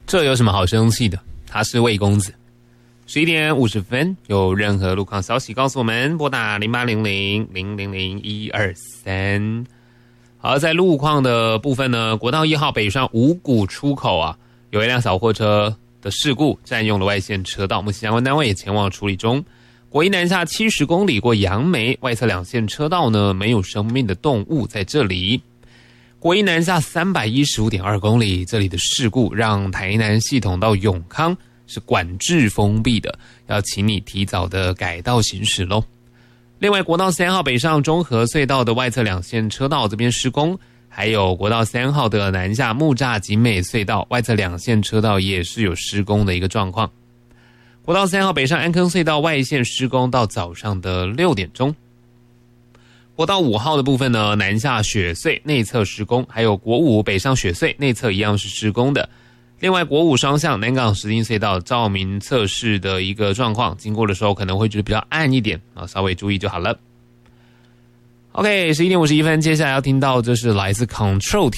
这有什么好生气的？他是魏公子。11点50分，有任何路况消息告诉我们，拨打0800-000-123。好，在路况的部分呢，国道1号北上五股出口啊，有一辆小货车的事故占用了外线车道，目前相关单位也前往处理中。国一南下70公里过杨梅，外侧两线车道呢没有生命的动物在这里。国一南下315.2公里，这里的事故让台南系统到永康是管制封闭的，要请你提早的改道行驶咯。另外，国道3号北上中和隧道的外侧两线车道这边施工，还有国道3号的南下木栅景美隧道外侧两线车道也是有施工的一个状况。国道3号北上安坑隧道外线施工到早上的6点钟。国道5号的部分呢，南下雪隧内侧施工，还有国5北上雪隧内侧一样是施工的。另外，国5双向南港石碇隧道照明测试的一个状况，经过的时候可能会觉得比较暗一点啊，稍微注意就好了。OK， 11点51分，接下来要听到这是来自 Control